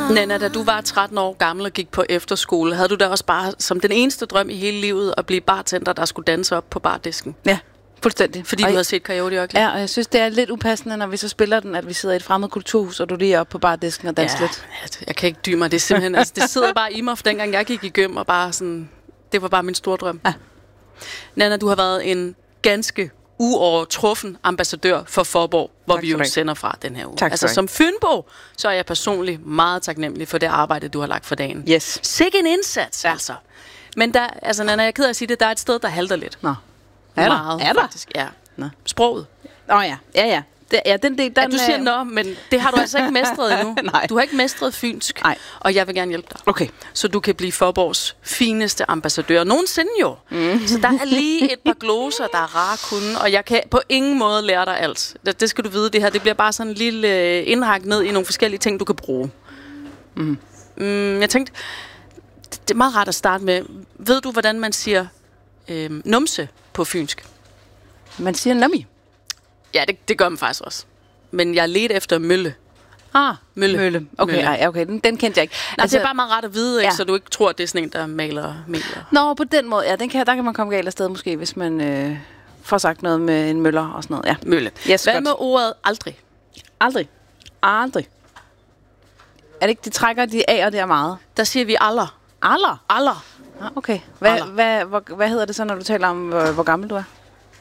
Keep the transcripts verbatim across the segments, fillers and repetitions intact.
Nanna, da du var tretten år gammel og gik på efterskole, havde du da også bare som den eneste drøm i hele livet at blive bartender, der skulle danse op på bardisken? Ja, fuldstændig. Fordi og du jeg, havde set Coyote Ugly? Ja, og jeg synes, det er lidt upassende, når vi så spiller den, at vi sidder i et fremmed kulturhus, og du lige er oppe på bardisken og danser ja, lidt. Jeg kan ikke dybe mig. Det er simpelthen, altså, det sidder bare i mig, for dengang jeg gik i gym, og bare sådan, det var bare min store drøm. Ja. Nanna, du har været en ganske uovertruffen ambassadør for Faaborg, hvor tak vi jo sender fra den her uge. Tak altså som Fynbo, så er jeg personligt meget taknemmelig for det arbejde, du har lagt for dagen. Yes. Sikke en indsats, ja. altså. Men der, altså Nanna, jeg er ked af at sige det, der er et sted, der halter lidt. Nå. Er der? Meget, er der? faktisk. Ja. Nå. Sproget. Åh oh, ja, ja, ja. Det, ja den del, den, ja, du siger nå, men det har du altså ikke mestret endnu. Nej. Du har ikke mestret fynsk, Nej. Og jeg vil gerne hjælpe dig. Okay. Så du kan blive Faaborgs fineste ambassadør. Nogensinde jo. Mm. Så der er lige et par gloser, der er rare kunne, og jeg kan på ingen måde lære dig alt. Det, det skal du vide, det her. Det bliver bare sådan en lille indhak ned i nogle forskellige ting, du kan bruge. Mm. Mm, jeg tænkte, det er meget rart at starte med. Ved du, hvordan man siger øh, numse på fynsk? Man siger nummi. Ja, det, det gør man faktisk også. Men jeg ledte efter mølle. Ah, mølle. Mølle. Okay, mølle. Nej, okay den, den kendte jeg ikke. Nej, altså, det er bare meget rart at vide, ikke? Ja. Så du ikke tror, at det er sådan en, der maler meler. Nå, på den måde, ja, den kan, der kan man komme galt afsted måske, hvis man øh, får sagt noget med en møller og sådan noget. Ja. Mølle. Yes, Hvad godt. med ordet aldrig? Aldrig. Aldrig. Er det ikke, de trækker de af og det er meget? Der siger vi aller. Aller? Aller. Ah, okay. Hvad, Aller. hvad, hvad, hvad hedder det så, når du taler om, hvor, hvor gammel du er?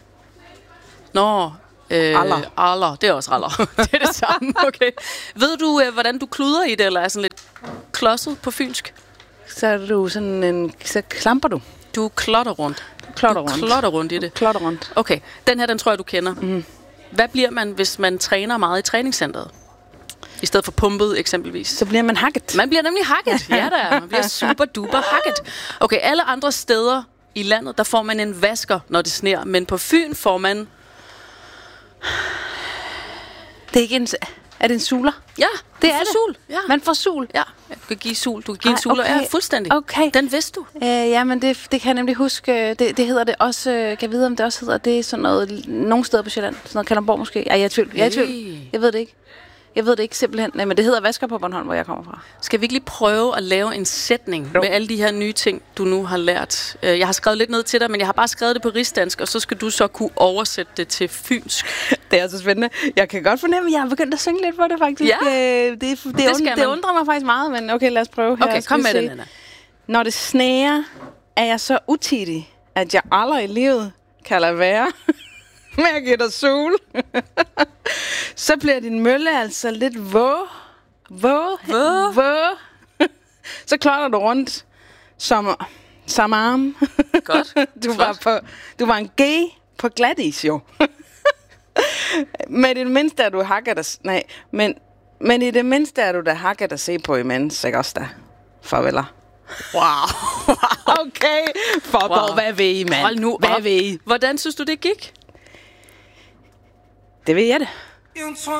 Nå, øh, Aller. aller. Det er også aller. Det er det samme, okay. Ved du, øh, hvordan du kluder i det, eller er sådan lidt klodset på fynsk? Så er du sådan en... Så klamper du. Du klotter rundt. Klotter du rundt. klotter rundt i det. Klotter rundt. Okay, den her, den tror jeg, du kender. Mm. Hvad bliver man, hvis man træner meget i træningscenteret? I stedet for pumpet, eksempelvis. Så bliver man hakket. Man bliver nemlig hakket. Ja, da. Man bliver super duper hakket. Okay, alle andre steder i landet, der får man en vasker, når det sner. Men på Fyn får man... Det er ikke en... Er det en suler? Ja, det er det. sul. Ja. Man får sul. Ja, du kan give sul. Du kan give Ej, en suler. okay. Ja, fuldstændig. Okay. Den vidste du. Øh, ja, men det, det kan jeg nemlig huske. Det, det hedder det også... Kan jeg vide, om det også hedder det sådan noget... Nogle steder på Sjælland. Sådan noget Kalundborg måske. Ej, jeg er i tvivl. Jeg er i tvivl. Hey. Jeg ved det ikke. Jeg ved det ikke simpelthen. Nej, men det hedder vasker på Bornholm, hvor jeg kommer fra. Skal vi ikke lige prøve at lave en sætning jo. Med alle de her nye ting, du nu har lært? Jeg har skrevet lidt ned til dig, men jeg har bare skrevet det på rigsdansk, og så skal du så kunne oversætte det til fynsk. Det er så spændende. Jeg kan godt fornemme, at jeg har begyndt at synge lidt for det, faktisk. Ja. Det, det, det, det, und, det undrer mig faktisk meget, men okay, lad os prøve her. Okay, kom med det, Nanna. Når det sneer, er jeg så utidig, at jeg aldrig i livet kan lade være med at give dig sol. Så bliver din mølle altså lidt våg. Våg. Våg. Våg. Så klotter du rundt som, som arm. Godt. Du var, på, du var en gay på glatis, jo. Men i det mindste er du hakker der... Nej, men, men i det mindste er du der hakker der se på imens, ikke også da? Farveler. Wow. Okay. For wow. Hvad ved I, mand? Hold nu Hvad op. ved I? Hvordan synes du, det gik? Det ved jeg det.